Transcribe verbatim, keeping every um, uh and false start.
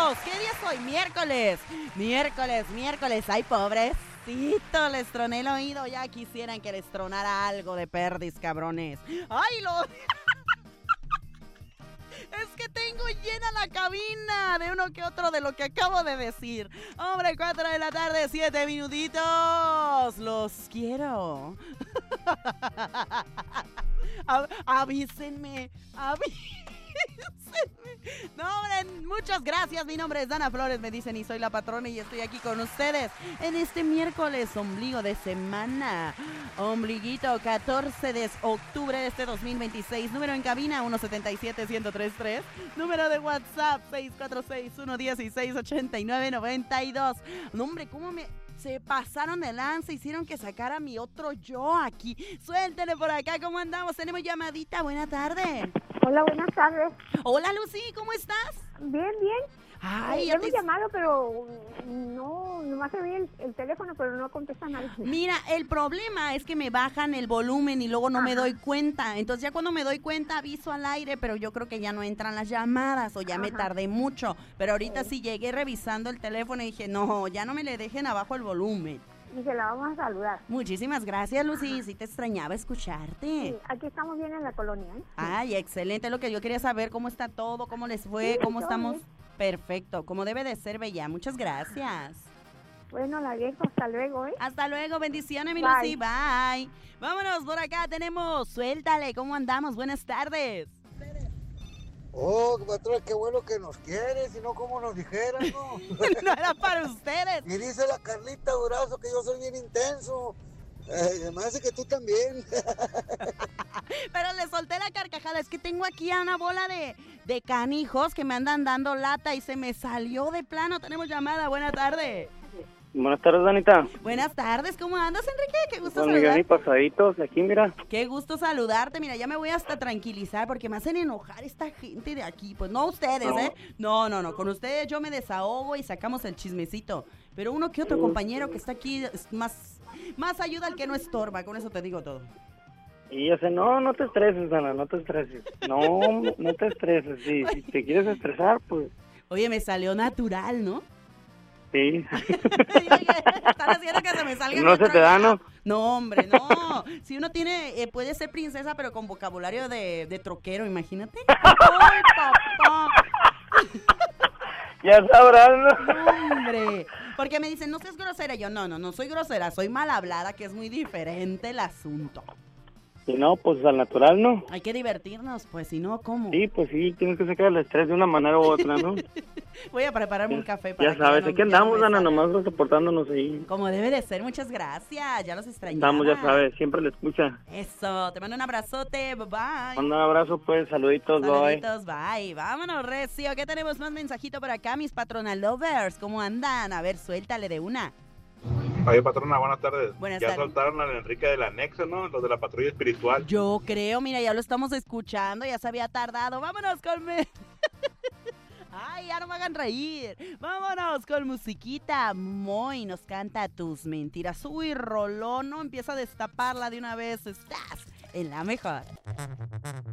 muchachos. ¿Qué día es hoy? Miércoles. Miércoles, miércoles. Ay, pobrecito, les troné el oído. Ya quisieran que les tronara algo de perdis, cabrones. Ay, lo... Es que tengo llena la cabina de uno que otro de lo que acabo de decir. Hombre, cuatro de la tarde, siete minutitos. Los quiero. A- avísenme, avísenme. No, hombre, muchas gracias. Mi nombre es Dana Flores, me dicen, y soy la patrona y estoy aquí con ustedes en este miércoles, ombligo de semana. Ombliguito, catorce de octubre de este dos mil veintiséis. Número en cabina uno siete siete, uno cero tres tres. Número de WhatsApp seis cuatro seis, uno uno seis, ocho nueve nueve dos. No, hombre, ¿cómo me... Se pasaron de lanza, hicieron que sacara mi otro yo aquí. Suéltele por acá, ¿cómo andamos? Tenemos llamadita, buena tarde. Hola, buenas tardes. Hola, Lucy, ¿cómo estás? Bien, bien. Ay, Eh, ya hemos te... llamado, pero no, nomás se ve el, el teléfono, pero no contesta nadie. Mira, el problema es que me bajan el volumen y luego no Ajá. me doy cuenta. Entonces ya cuando me doy cuenta aviso al aire, pero yo creo que ya no entran las llamadas o ya me Ajá. tardé mucho. Pero ahorita Sí. sí llegué revisando el teléfono y dije, no, ya no me le dejen abajo el volumen. Y se la vamos a saludar. Muchísimas gracias, Lucy. Sí te extrañaba escucharte. Sí, aquí estamos bien en la colonia, ¿eh? Ay, excelente, lo que yo quería saber, cómo está todo, cómo les fue, Sí, cómo todo estamos. bien. Perfecto, como debe de ser, Bella. Muchas gracias. Bueno, la dejo, hasta luego, ¿eh? Hasta luego, bendiciones, mi Bye. Lucy, bye. Vámonos, por acá tenemos, suéltale, ¿cómo andamos? Buenas tardes. Oh, patrón, qué bueno que nos quieres, si no, como nos dijeran, ¿no? No era para ustedes. Y dice la Carlita Durazo que yo soy bien intenso. Eh, me hace que tú también. Pero le solté la carcajada, es que tengo aquí a una bola de, de canijos que me andan dando lata y se me salió de plano. Tenemos llamada, buena tarde. Buenas tardes, Danita. Buenas tardes, ¿cómo andas, Enrique? Qué gusto Con Miguel y saludarte. pasaditos, aquí mira. Qué gusto saludarte. Mira, ya me voy hasta tranquilizar porque me hacen enojar esta gente de aquí. Pues no ustedes, No. ¿eh? No, no, no. Con ustedes yo me desahogo y sacamos el chismecito. Pero uno que otro compañero que está aquí es más, más ayuda al que no estorba. Con eso te digo todo. Y yo sé, no, no te estreses, Dana, no te estreses. No, no te estreses. Sí, si te quieres estresar, pues Oye, me salió natural, ¿no? sí. Están haciendo que se me salga. No el se otro te da, ya. ¿no? No, hombre, no. Si uno tiene, eh, puede ser princesa, pero con vocabulario de, de troquero, imagínate. ¡Ay, papá! Ya sabrás, ¿no? No, hombre. Porque me dicen, no seas grosera. Yo, no, no, no soy grosera, soy mal hablada, que es muy diferente el asunto. Si no, pues al natural, ¿no? Hay que divertirnos, pues, si no, ¿cómo? Sí, pues sí, tienes que sacar el estrés de una manera u otra, ¿no? Voy a prepararme un café para Ya que sabes, no- aquí ya no andamos, me Dana, salga. nomás soportándonos ahí. Como debe de ser, muchas gracias. Ya los extrañaba. Estamos, ya sabes, siempre le escucha. Eso, te mando un abrazote, bye bye. Un abrazo, pues, saluditos, bye. Saluditos, bye. Vámonos, Recio. ¿Qué tenemos más mensajito por acá, mis patronal lovers? ¿Cómo andan? A ver, suéltale de una. Oye, patrona, buenas tardes. Buenas ya tardes. soltaron al Enrique del anexo, ¿no? Los de la patrulla espiritual. Yo creo, mira, ya lo estamos escuchando, ya se había tardado. Vámonos con... me- Ay, ya no me hagan reír. Vámonos con musiquita. Moy nos canta Tus Mentiras. Uy, rolón, no empieza a destaparla de una vez. Estás en la mejor.